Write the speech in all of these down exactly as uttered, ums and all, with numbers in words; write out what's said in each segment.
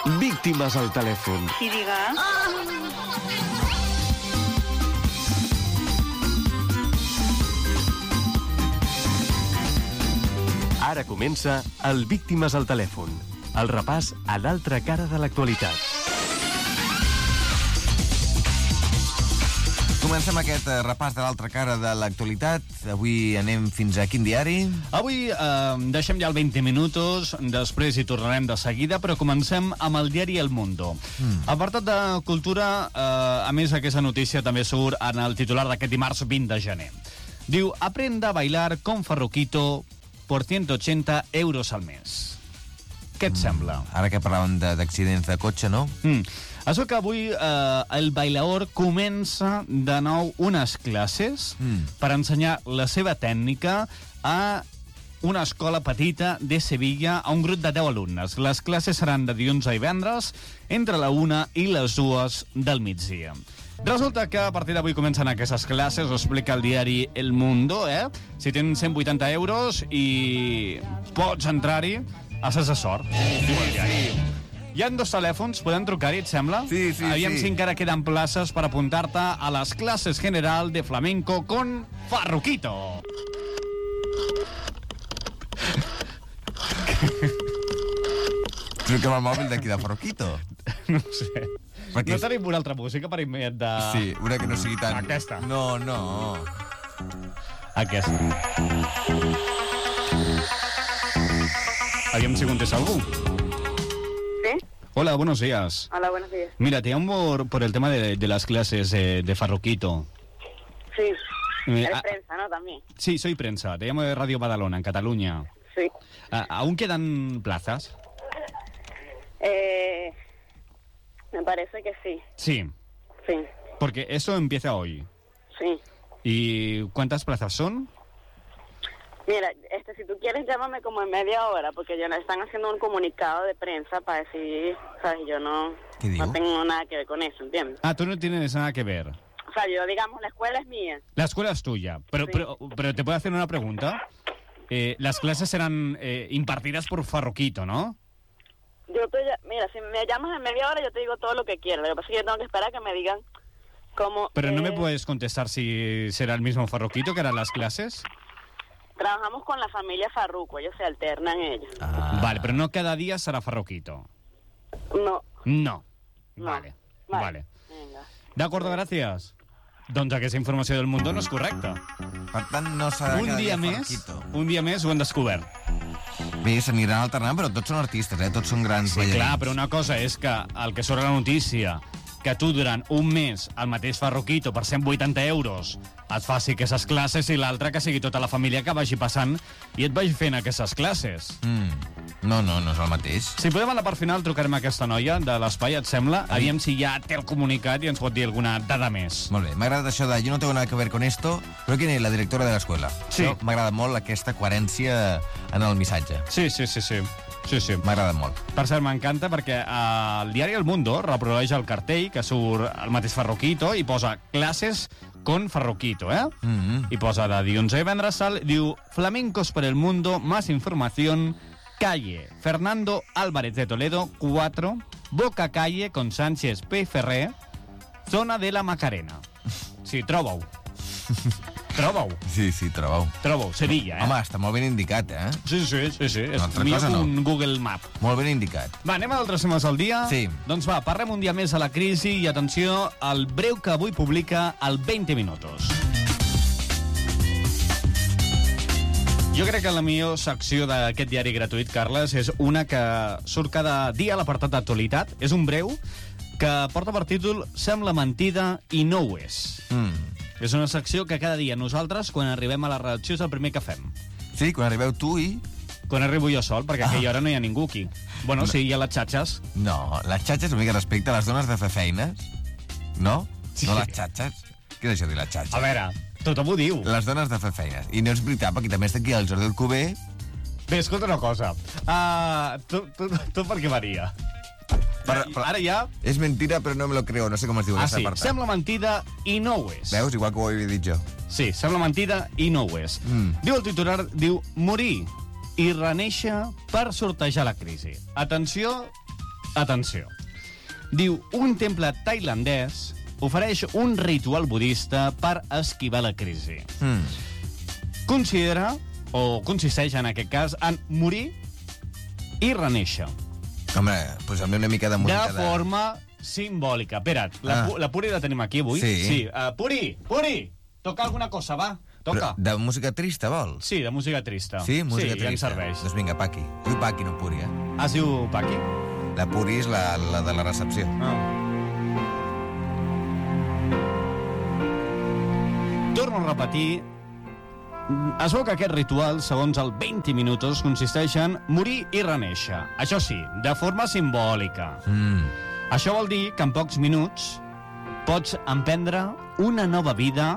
Víctimes al telèfon. Sí, diga. Ara comença el Víctimes al telèfon, el repàs a l'altra cara de l'actualitat. Comencem aquest eh, repàs de l'altra cara de l'actualitat. Avui anem fins a quin diari? Avui eh, deixem ja el vint minuts, després hi tornarem de seguida, però comencem amb el diari El Mundo. Mm. Apartat de cultura, eh, a més aquesta notícia també surt en el titular d'aquest dimarts vint de gener. Diu, aprenda a bailar con Farruquito por ciento ochenta euros al mes. Què et mm. sembla? Ara que parlàvem d'accidents de cotxe, no? Mm. Això que avui eh, el bailaor comença de nou unes classes mm. per ensenyar la seva tècnica a una escola petita de Sevilla a un grup de deu alumnes. Les classes seran de dilluns a divendres entre la una i les dues del migdia. Resulta que a partir d'avui comencen aquestes classes, ho explica el diari El Mundo, eh? Si tens cent vuitanta euros i pots entrar-hi, has de sort. Diu el diari. Hi ha dos telèfons, podem trucar-hi, et sembla? Sí, sí, Aviam sí. si encara queden places per apuntar-te a les classes general de flamenco con Farruquito. Truquem el mòbil d'aquí de Farruquito. No sé. Perquè... No tenim una altra música per immediat de... Sí, una que no sigui tan... Aquesta. No, no. Aquesta. Aviam si contesta algú. ¿Sí? Hola, buenos días. Hola, buenos días. Mira, te llamo por, por el tema de, de las clases eh, de Farruquito. Sí. Eh, Eres ah, prensa, ¿no? También. Sí, soy prensa. Te llamo de Radio Badalona, en Cataluña. Sí. Ah, ¿Aún quedan plazas? Eh, me parece que sí. Sí, Sí. porque eso empieza hoy. Sí. ¿Y cuántas plazas son? Mira, este, si tú quieres, llámame como en media hora, porque ya no están haciendo un comunicado de prensa para decir, ¿sabes? Yo no, ¿Qué digo? no tengo nada que ver con eso, ¿entiendes? Ah, tú no tienes nada que ver. O sea, yo, digamos, la escuela es mía. La escuela es tuya, pero, Sí. pero, pero te puedo hacer una pregunta. Eh, las clases serán eh, impartidas por Farruquito, ¿no? Yo te, ll- mira, si me llamas en media hora, yo te digo todo lo que quieras. Lo que pasa es que yo tengo que esperar a que me digan cómo... Pero no me eh, puedes contestar si será el mismo Farruquito que hará las clases. Trabajamos con la familia Farruco, ellos se alternan ellos. Ah. Vale, pero no cada día será Farruquito. No. No. No. Vale, Vale. vale. Venga. D'acord, gràcies. Doncs aquesta informació del Mundo no és correcta. Per tant, no serà Un cada dia més, Farruquito. un dia més ho hem descobert. Bé, s'aniran alternant, però tots són artistes, eh? Tots són grans Sí, ballarins. clar, però una cosa és que el que surt a la notícia, que tu durant un mes el mateix Farruquito per cent vuitanta euros et faci aquestes classes, i l'altra que sigui tota la família que vagi passant i et vagi fent aquestes classes. Mm. No, no, no és el mateix. Si podem a la part final trucarem a aquesta noia de l'espai, et sembla? Aviam si ja té el comunicat i ens pot dir alguna dada més. Molt bé, m'ha agradat això de yo no tengo nada que ver con esto, però quién es la directora de l'escola. Sí. Això m'agrada molt, aquesta coherència en el missatge. Sí, sí, sí, sí. Sí, sí. M'ha agradat molt. Per cert, m'encanta perquè eh, el diari El Mundo reprodueix el cartell que surt el mateix Farruquito i posa classes con Farruquito, eh? Mm-hmm. I posa de dilluns a divendres, sal, diu Flamencos por el Mundo, más información, calle Fernando Álvarez de Toledo, cuatro, Boca Calle con Sánchez P. Ferrer, zona de la Macarena. Sí, troba-ho. Troba-ho. Sí, sí, trobeu. Troba-ho, Sevilla, eh? Home, està molt ben indicat, eh? Sí, sí, sí, sí. És Altra millor cosa que no. un Google Map. Molt ben indicat. Va, anem a d'altres temes al dia? Sí. Doncs va, parlem un dia més a la crisi i atenció al breu que avui publica el veinte minutos. Jo crec que la millor secció d'aquest diari gratuït, Carles, és una que surt cada dia a l'apartat d'actualitat. És un breu que porta per títol Sembla mentida i no ho és. Mm. És una secció que cada dia nosaltres, quan arribem a la redacció, és el primer que fem. Sí, quan arribeu tu i... Quan arribo jo sol, perquè a aquella hora no hi ha ningú aquí. Bueno, sí, hi ha les xatxes. No, les xatxes una mica respecte a les dones de fer feines. No? Sí. No les xatxes? Què és això de les xatxes? A veure, tothom ho diu. Les dones de fer feines. I no és veritat, perquè també està aquí el Jordi Alcover. Bé, escolta una cosa. Uh, tu, tu, tu per què varia? Per, per, Ara ja... És mentira, però no me lo creo. No sé com es diu Ah, aquesta sí, apartat. sembla mentida i no ho és. Veus? Igual que ho havia dit jo. Sí, sembla mentida i no ho és. Mm. Diu el titular, diu, morir i renéixer per sortejar la crisi. Atenció, Atenció. Diu, un temple tailandès ofereix un ritual budista per esquivar la crisi. Mm. Considera, o consisteix en aquest cas, en morir i renéixer. Home, pues amb una mica de De música de... forma simbòlica. Espera't, la, Ah. Pu- la Puri la tenim aquí avui? Sí. sí. Uh, Puri, Puri, toca alguna cosa, va. Toca. Però de música trista, vols? Sí, de música trista. Sí, música sí, trista. ja ens serveix. Doncs vinga, Paqui. Diu Paqui, no Puri, eh? Es diu Paqui? La Puri és la, la de la recepció. Ah. Torno a repetir. Es veu que aquest ritual, segons el vint minuts, consisteix en morir i renéixer. Això sí, de forma simbòlica. Mm. Això vol dir que en pocs minuts pots emprendre una nova vida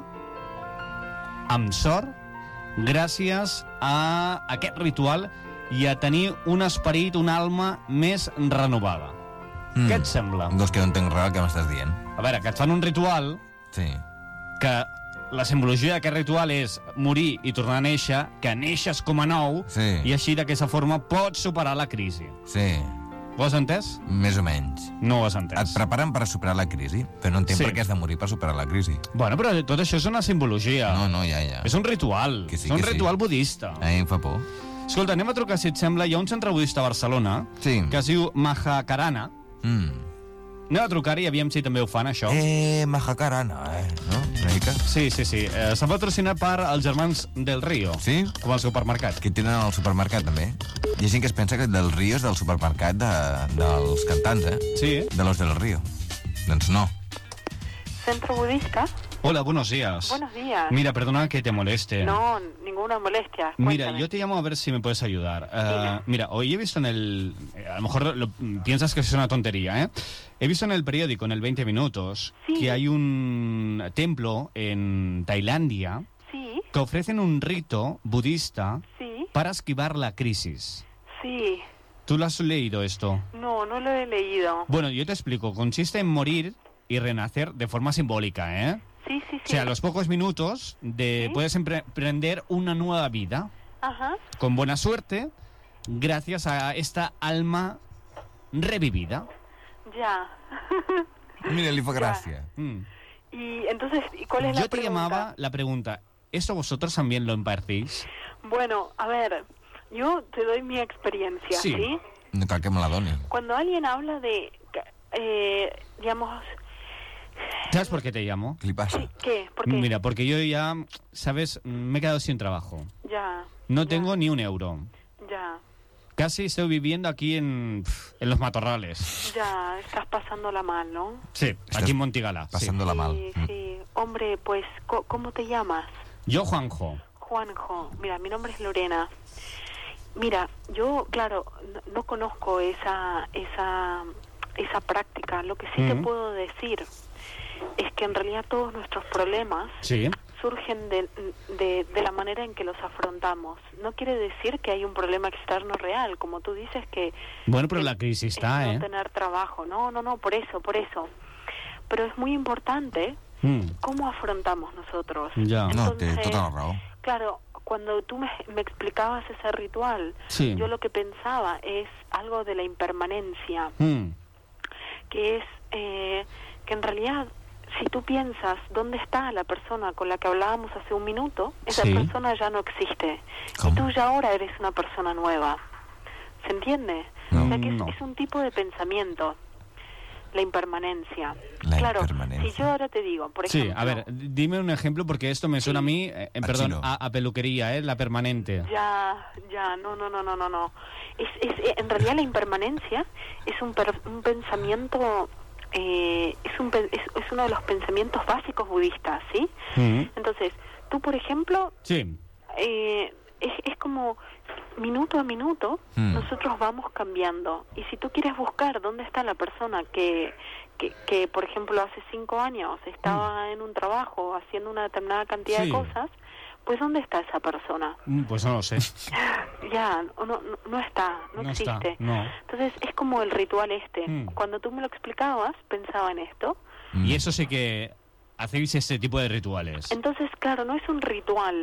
amb sort gràcies a aquest ritual i a tenir un esperit, una alma més renovada. Mm. Què et sembla? Doncs que no entenc res el que m'estàs dient. A veure, que et fan un ritual Sí. que la simbologia d'aquest ritual és morir i tornar a néixer, que neixes com a nou, Sí. i així d'aquesta forma pots superar la crisi. Sí, Ho has entès? més o menys. No ho has entès. Et preparen per superar la crisi, però no entenc Sí. per què has de morir per superar la crisi. Bueno, però tot això és una simbologia. No, no, ja, ja. És un ritual. Que sí, és un que sí. ritual budista. A mi em fa por. Escolta, anem a trucar, si et sembla. Hi ha un centre budista a Barcelona Sí. que es diu Mahakarana. Mm. Anem a trucar-hi, aviam si també ho fan, això. Eh, Mahakarana, eh? No? Una mica? Sí, sí, sí. Eh, S'ha patrocinat per els germans del Río. Sí? Com al supermercat. Que tenen al supermercat, també. Hi ha gent que es pensa que del Río és del supermercat de, dels cantants, eh? Sí. De los del Río. Doncs no. ¿Centro budista? Hola, buenos días. Buenos días. Mira, perdona que te moleste. No, ninguna molestia. Mira, Cuéntame. yo te llamo a ver si me puedes ayudar. Eh, Dime. mira, hoy he visto en el... eh, A lo mejor lo- piensas que es una tontería, ¿eh? He visto en el periódico, en el veinte minutos, Sí. que hay un templo en Tailandia Sí, que ofrecen un rito budista sí, para esquivar la crisis. sí. ¿Tú lo has leído esto? No, no lo he leído. Bueno, yo te explico. Consiste en morir y renacer de forma simbólica, ¿eh? Sí, sí, O sí. sea, a los pocos minutos de, Sí. puedes empre- emprender una nueva vida. Ajá. Con buena suerte, gracias a esta alma revivida. Ya. Mira, li fa gràcia. Mm. Y entonces, ¿y cuál es la Yo te pregunta? llamaba la pregunta, ¿esto vosotros también lo impartís? Bueno, a ver, yo te doy mi experiencia, Sí. ¿sí? No cal que me la doni. Cuando alguien habla de, eh, digamos, ¿Sabes por qué te llamo? Què li passa? sí, ¿qué? ¿Por qué? Mira, porque yo ya, ¿sabes? Me he quedado sin trabajo. Ya. No ya, tengo ni un euro. Ya, Casi estoy viviendo aquí en, en los matorrales. ya, estás pasándola mal, ¿no? Sí, Estás aquí en Montigala. sí. Pasándola mal. Sí, Mm. sí. Hombre, pues, co- ¿cómo te llamas? Yo, Juanjo. Juanjo. Mira, mi nombre es Lorena. Mira, yo, claro, no, no conozco esa, esa, esa práctica. Lo que sí te Ujú. puedo decir es que en realidad todos nuestros problemas Sí. surgen de, de, de la manera en que los afrontamos. No quiere decir que hay un problema externo real, como tú dices que... Bueno, pero que la crisis es está, no ¿eh? tener trabajo. No, no, no, por eso, por eso. Pero es muy importante Mm. cómo afrontamos nosotros. Ya. No, té Entonces, tota la raó. Claro, cuando tú me, me explicabas ese ritual, Sí. yo lo que pensaba es algo de la impermanencia, Mm. que es eh, que en realidad, si tú piensas dónde está la persona con la que hablábamos hace un minuto, esa Sí. persona ya no existe. ¿Cómo? Y tú ya ahora eres una persona nueva. ¿Se entiende? No. O sea que es, No. es un tipo de pensamiento, la impermanencia. La claro, impermanencia. si yo ahora te digo, por Sí, ejemplo... a ver, dime un ejemplo porque esto me suena a mí, eh, A perdón, chino. a, a peluquería, ¿eh? La permanente. Ya, ya, no, no, no, no, no, no. Es, es, eh, en realidad la impermanencia es un, per- un pensamiento, eh, es, un, pe- es, es uno de los pensamientos básicos budistas, ¿sí? Mm. Entonces, tú, por ejemplo, Sí. eh, es, es como minuto a minuto Mm. nosotros vamos cambiando. Y si tú quieres buscar dónde está la persona que, que, que por ejemplo, hace cinco años estaba en un trabajo haciendo una determinada cantidad Sí. de cosas, pues ¿dónde está esa persona? Mm, Pues no lo sé. Ya, no, no, no está, no, No existe. está, no. Entonces es como el ritual este. Mm. Cuando tú me lo explicabas, pensaba en esto. Mm. Y eso sí que hacéis este tipo de rituales. Entonces, claro, no es un ritual,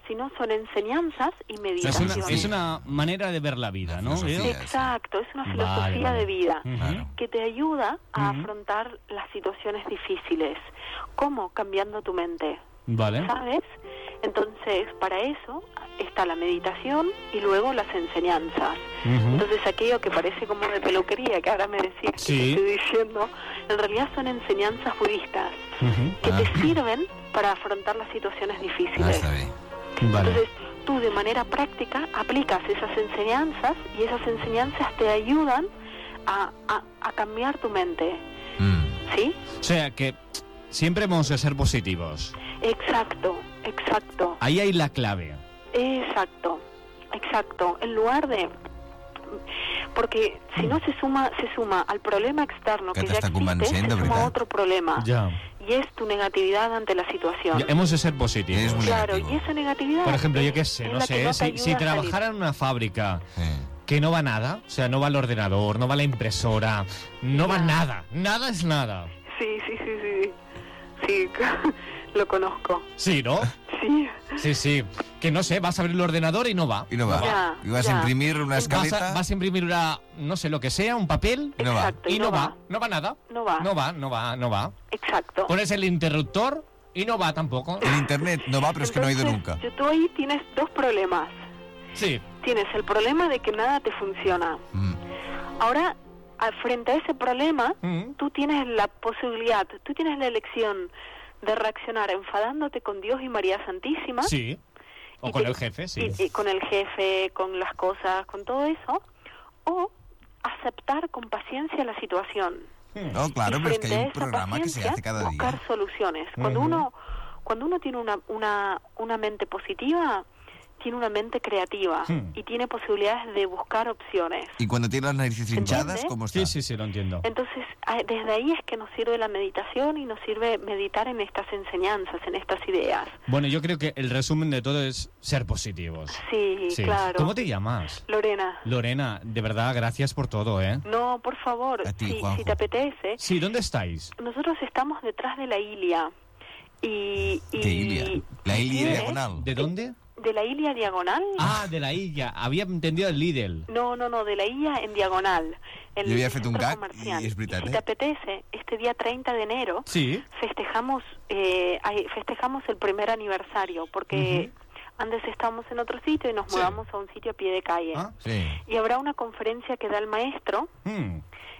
sino son enseñanzas y Es meditaciones. una, es una manera de ver la vida, ¿no? Filosofía. Exacto, es una Vale, filosofía vale. de vida Ujú. que te ayuda a Ujú. afrontar las situaciones difíciles. ¿Cómo? Cambiando tu mente, Vale. ¿sabes? Entonces, para eso está la meditación y luego las enseñanzas. Ujú. Entonces, aquello que parece como de peluquería, que ahora me decías Sí. que te estoy diciendo, en realidad son enseñanzas budistas Ujú. que Ah. te sirven para afrontar las situaciones Ah, difíciles. està bé. Vale. Entonces, tú de manera práctica aplicas esas enseñanzas y esas enseñanzas te ayudan a, a, a cambiar tu mente, Mm. ¿sí? O sea, que siempre hemos de ser positivos. Exacto, exacto, Ahí hay la clave. exacto, exacto. En lugar de... Porque si no se suma se suma al problema externo Que que, ya t'està existe, convencent, se de suma veritat. otro problema. Ya. Y es tu negatividad ante la situación. Ya, hemos de ser positivos. Es muy Claro, negativo. y esa negatividad... Por ejemplo, yo qué es- sé, es no la que sé, te si, ayuda si a salir. trabajara en una fábrica Sí. que no va nada, o sea, no va el ordenador, no va la impresora, no va Ya. nada, nada es nada. Sí, sí, sí, sí. Sí, lo conozco. Sí, ¿no? Sí. Sí, sí. Que no sé, vas a abrir el ordenador y no va. I no va. Ja, I vas ja. a imprimir una Vas escaleta... a, vas a imprimir una, no sé, lo que sea, un papel Y no va. Exacto, y no va, no va nada. No va. No va, no va, no va. Exacto. Pones el interruptor y no va tampoco. El internet no va, pero es que no ha ido Entonces, nunca. Tú ahí tienes dos problemas. Sí. Tienes el problema de que nada te funciona. Mm. Ahora, a- frente a ese problema, Mm. tú tienes la posibilidad, tú tienes la elección de reaccionar enfadándote con Dios y María Santísima. Sí. O y con te- el jefe, sí. Y, y con el jefe, con las cosas, con todo eso. O aceptar con paciencia la situación. No, claro, y pero es que frente hay a un esa programa que se paciencia, hace cada buscar día. soluciones. Cuando Ujú. uno cuando uno tiene una, una, una mente positiva, tiene una mente creativa Hmm. y tiene posibilidades de buscar opciones. Y cuando tiene las narices hinchadas, ¿Entiende? ¿cómo está? Sí, sí, sí, lo entiendo. Entonces, a- desde ahí es que nos sirve la meditación y nos sirve meditar en estas enseñanzas, en estas ideas. Bueno, yo creo que el resumen de todo es ser positivos. Sí, Sí. claro. ¿Cómo te llamas? Lorena. Lorena, de verdad, gracias por todo, ¿eh? No, por favor, A ti, si, Juanjo. si te apetece, Sí, ¿dónde estáis? nosotros estamos detrás de la Ilia. Y, y ¿Qué Ilia? La Ilia ¿Entiendes? diagonal. ¿De dónde? ¿De la Ilia diagonal? Ah, de la Illa. Había entendido el Lidl. No, no, no, de la Ilia en diagonal. El Jo havia fet un centro gag comercial. i és veritat, Y si eh? te apetece, este día treinta de enero Sí. festejamos eh, ahí- festejamos el primer aniversario, porque antes estábamos en otro sitio y nos Sí. mudamos a un sitio a pie de calle. Ah. Sí. Y habrá una conferencia que da el maestro Mm.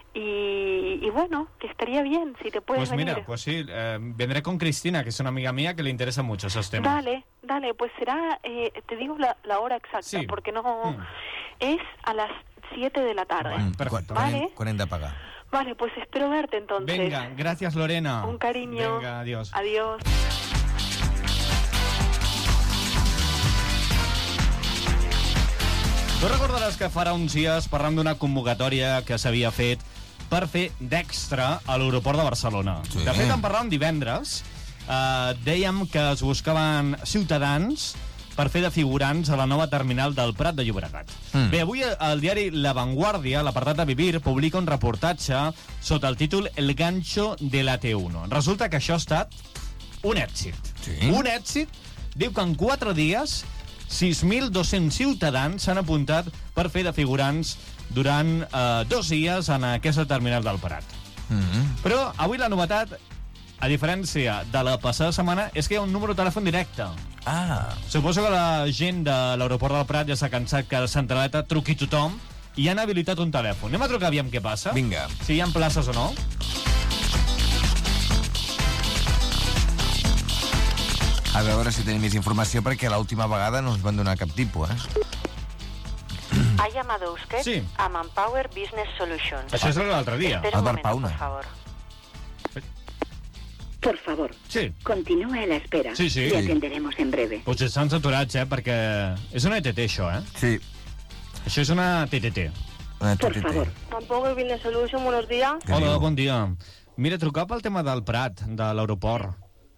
y, y bueno, que estaría bien si te puedes Pues mira, venir. pues sí, eh, vendré con Cristina, que es una amiga mía que le interesa mucho esos temas. Dale, dale, pues será, eh, te digo la, la hora exacta, Sí. porque no... Mm. Es a las siete de la tarde. Bueno. Mm, Perfecto. Quan, quan, Vale. hem, quan hem de pagar? Vale, pues espero verte entonces. Venga, gracias Lorena. Un cariño. Venga, adiós. Adiós. Tu recordaràs que farà uns dies parlant d'una convocatòria que s'havia fet per fer d'extra a l'aeroport de Barcelona. Sí. De fet, en parlàvem divendres. Eh, dèiem que es buscaven ciutadans per fer de figurants a la nova terminal del Prat de Llobregat. Mm. Bé, avui el diari La Vanguardia, l'apartat de Vivir, publica un reportatge sota el títol El gancho de la T uno. Resulta que això ha estat un èxit. Sí. Un èxit. Diu que en quatre dies sis mil dos-cents ciutadans s'han apuntat per fer de figurants durant eh, dos dies en aquesta terminal del Prat. Mm -hmm. Però avui la novetat, a diferència de la passada setmana, és que hi ha un número de telèfon directe. Ah, Suposo que la gent de l'aeroport del Prat ja s'ha cansat que a la centraleta truqui tothom i han habilitat un telèfon. Anem a trucar, aviam què passa. vinga. Si hi ha places o no. A veure si tenim més informació, perquè l'última vegada no ens van donar cap tipus, eh? Ha llamado usted Sí. a Manpower Business Solutions. Això és l'altre dia. Espera un Albert momento, Pauna. por favor. Por favor, Sí. continúe a la espera. Sí, sí. Le atenderemos en breve. Potser estan saturats, eh? Perquè és una E T T, això, eh? Sí. Això és una T T T. Una Por T T T. favor. Manpower Business Solution, buenos días. Què Hola, diu? bon dia. Mira, trucar pel tema del Prat, de l'aeroport.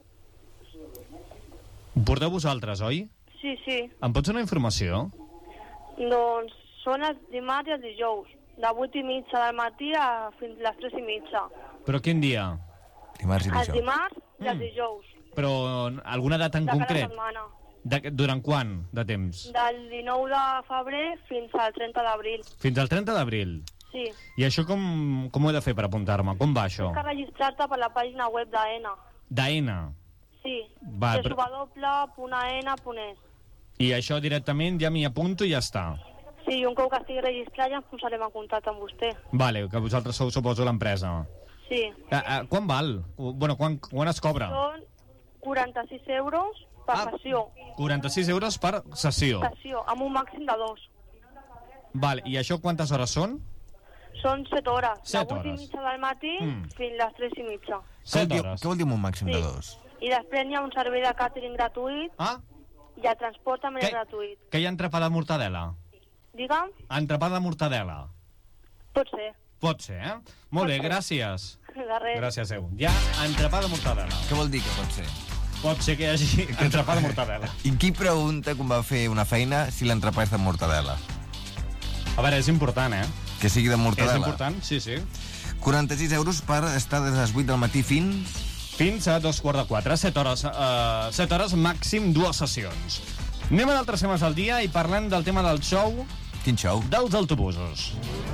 Ho porteu vosaltres, oi? Sí, sí. Em pots donar informació? Doncs són els dimarts i els dijous, de vuit i mitja del matí a fins les tres i mitja. Però quin dia? Dimarts i Els dijous. dimarts i els Mm. dijous, Però alguna data en de cada concret? setmana. De, durant quan de temps? Del dinou de febrer fins al trenta d'abril. Fins al trenta d'abril. Sí. I això com, com ho he de fer per apuntar-me? Com va això? Tens que registrar-te per la pàgina web d'AENA. D'AENA. Sí. Va, w w w punt a e n a punt e s. I això directament ja m'hi apunto i ja està. Sí, i un cop que estigui registrat ja ens posarem en contacte amb vostè. Vale, que vosaltres sou, suposo, l'empresa. Sí. Uh, uh, quan val? Uh, bueno, quan, quan es cobra? Són quaranta-sis euros per Ah. sessió. quaranta-sis euros per sessió. Sessió, amb un màxim de dos. Vale, i això quantes hores són? Són set hores. Set de vuit hores. i mitja del matí Mm. fins les tres i mitja. Què vol set dir- hores. Què vol dir amb un màxim Sí. de dos? I després hi ha un servei de càtering gratuït Ah, i el transport també que, és gratuït. que hi ha entrepà de mortadela? Digue'm, Entrepà de mortadela. pot ser. Pot ser, eh? Molt bé, gràcies. De res. Gràcies, Ew. Hi ha entrepà de mortadela. Què vol dir que pot ser? Pot ser que hi hagi entrepà de mortadela. I qui pregunta quan va fer una feina si l'entrepà és de mortadela? A veure, és important, eh? Que sigui de mortadela. És important, sí, sí. quaranta-sis euros per estar des de les vuit del matí fins... Fins a dos quarts de quatre, set hores, uh, set hores màxim, dues sessions. Anem a d'altres temes del dia i parlem del tema del show Quin show? dels autobusos.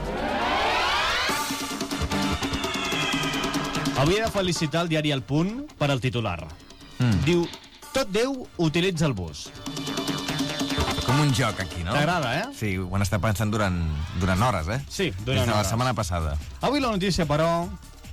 Avui he de felicitar el diari El Punt per al titular. Mm. Diu, tot Déu utilitza el bus. Com un joc, aquí, no? T'agrada, eh? Sí, ho han estat pensant durant, durant hores, eh? Sí, Des durant de la hores. setmana passada. Avui la notícia, però,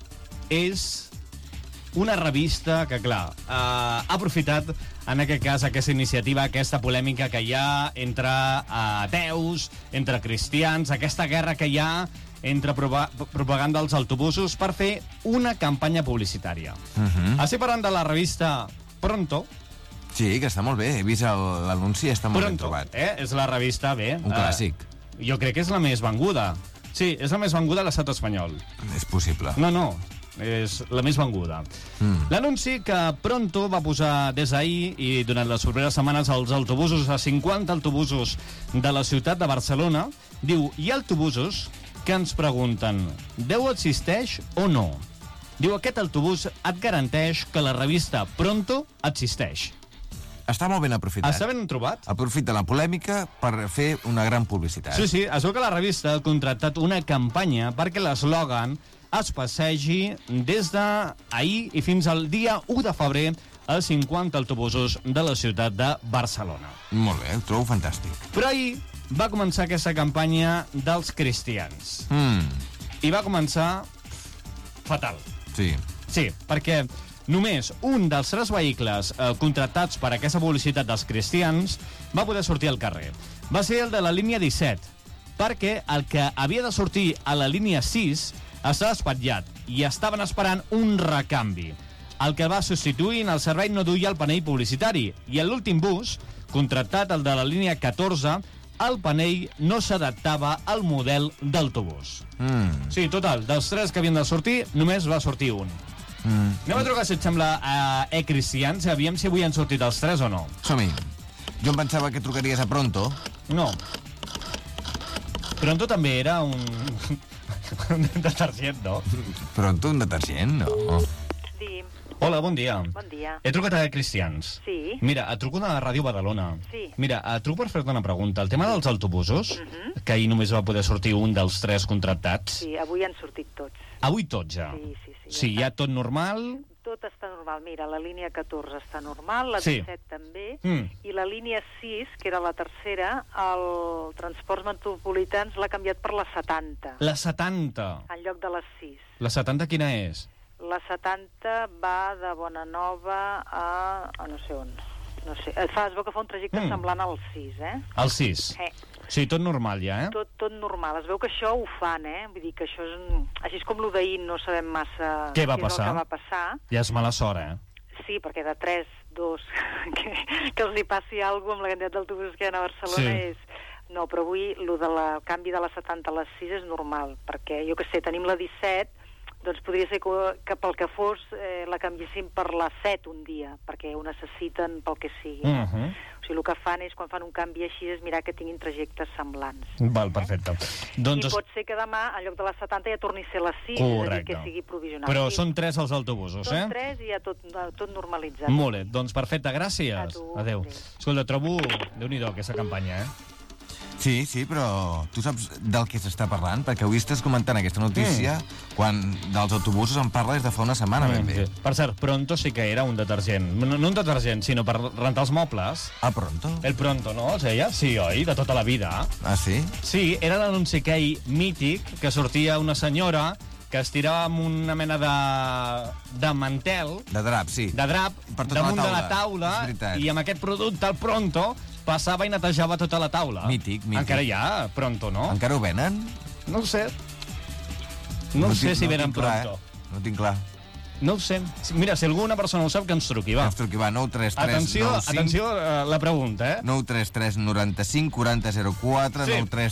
és una revista que, clar, eh, ha aprofitat, en aquest cas, aquesta iniciativa, aquesta polèmica que hi ha entre eh, ateus, entre cristians, aquesta guerra que hi ha entre prova- propaganda als autobusos per fer una campanya publicitària. Uh -huh. Estic parlant de la revista Pronto. Sí, que està molt bé. He vist el- l'anunci i està molt ben Pronto, trobat. eh? És la revista, bé... Un clàssic. Eh, jo crec que és la més venguda. Sí, és la més venguda a l'estat espanyol. És possible. No, no, és la més venguda. Mm. L'anunci que Pronto va posar des d'ahir i durant les properes setmanes als autobusos, a cinquanta autobusos de la ciutat de Barcelona, diu, hi ha autobusos que ens pregunten, Déu existeix o no? Diu, aquest autobús et garanteix que la revista Pronto existeix. Està molt ben aprofitat. Està ben trobat? Aprofita la polèmica per fer una gran publicitat. Sí, sí, es veu que la revista ha contractat una campanya perquè l'eslògan es passegi des d'ahir i fins al dia u de febrer als cinquanta autobusos de la ciutat de Barcelona. Molt bé, ho trobo fantàstic. Però ahir va començar aquesta campanya dels cristians. Mm. I va començar fatal. Sí. Sí, perquè només un dels tres vehicles eh, contractats per aquesta publicitat dels cristians va poder sortir al carrer. Va ser el de la línia disset, perquè el que havia de sortir a la línia sis estava espatllat i estaven esperant un recanvi. El que va substituir en el servei no duia el panell publicitari i en l'últim bus, contractat el de la línia catorze, el panell no s'adaptava al model d'autobús. Mm. Sí, total, dels tres que havien de sortir, només va sortir un. Mm. Anem a trucar, si et sembla, a E-Cristians, aviam si avui han sortit els tres o no. Som-hi. Jo em pensava que trucaries a Pronto. No. Pronto també era un... un detergent, no? Pronto, un detergent, no? Sí, Hola, bon dia. bon dia. He trucat a E-Cristians. Sí. Mira, et truco de la Ràdio Badalona. Sí. Mira, et truco per fer-te una pregunta. El tema dels autobusos, uh -huh. que ahir només va poder sortir un dels tres contractats, Sí, avui han sortit tots. avui tots ja. Sí, sí, sí. Sí, ja hi ha tot normal. Tot està normal. Mira, la línia catorze està normal, la Sí. disset també, Mm. i la línia sis, que era la tercera, el Transports Metropolitans l'ha canviat per la setanta, La setanta. en lloc de les sis. La setanta quina és? La setanta va de Bonanova a... a no sé on. No sé. Es, fa, es veu que fa un trajecte Mm. mm. semblant al sis, eh? El sis. Eh. Sí, tot normal ja, eh? Tot, tot normal. Es veu que això ho fan, eh? Vull dir que això és... Un... Així és com lo d'ahir, no sabem massa Què va és passar? el que va passar. Ja és mala sort, eh? Sí, perquè de tres, dos, que, que els hi passi alguna cosa amb la quantitat d'autobusos que hi ha a Barcelona Sí. és... No, però avui lo de la el canvi de la setanta a les sis és normal, perquè, jo que sé, tenim la disset, doncs podria ser que, que pel que fos eh, la canviessin per la set un dia, perquè ho necessiten pel que sigui. Uh -huh. O sigui, el que fan és, quan fan un canvi així, és mirar que tinguin trajectes semblants. Val, perfecte. Doncs... I pot ser que demà, en lloc de les setanta, ja torni a ser les sis, Correcte. és a dir, que sigui provisional. Però sí, són tres els autobusos, eh? Són tres i ja tot, tot normalitzat. Molt bé, doncs perfecte, gràcies. A tu. Adéu. Adéu. Escolta, trobo... Déu-n'hi-do, aquesta campanya, eh? Sí, sí, però tu saps del que s'està parlant? Perquè avui estàs comentant aquesta notícia mm. quan dels autobusos en parla des de fa una setmana, ben bé. Sí. Per cert, Pronto sí que era un detergent. No, no un detergent, sinó per rentar els mobles. Ah, Pronto? El Pronto, no? Es deia? Sí, oi? De tota la vida. Ah, sí? Sí, era l'anunci aquell mític que sortia una senyora que es tirava amb una mena de, de mantel, De drap, sí. de drap, Per tota damunt la de la taula. taula, És veritat. i amb aquest producte, el Pronto, passava i netejava tota la taula. Mític, mític. Encara hi ha Pronto, no? Encara ho venen? No ho sé. No, no sé tinc- si no venen tinc clar, Pronto. Eh? No tinc clar. No ho sé. Mira, si alguna persona ho sap, que ens truqui, va. Ens truqui, va, nou tres tres Atenció, nou cinc atenció a la pregunta, eh? nou tres tres noranta-cinc quaranta zero quatre Sí. nou tres